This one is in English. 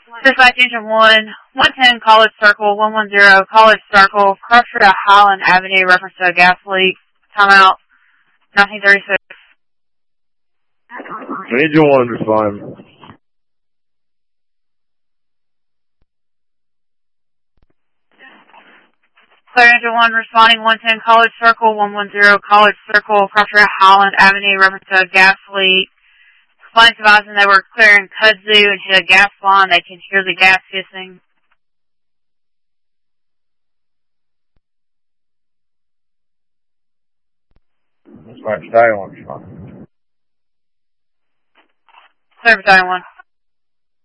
Dispatch Engine 1, 110 College Circle, 110 College Circle, Crusher to Highland Avenue, reference to a gas leak. Timeout, 1936. Engine 1 respond. Clear Engine 1 responding, 110 College Circle, 110 College Circle, Crusher to Highland Avenue, reference to a gas leak. Clients advising they were clearing kudzu and hit a gas line. They can hear the gas hissing. Dispatch Battalion respond. Clear Battalion 1.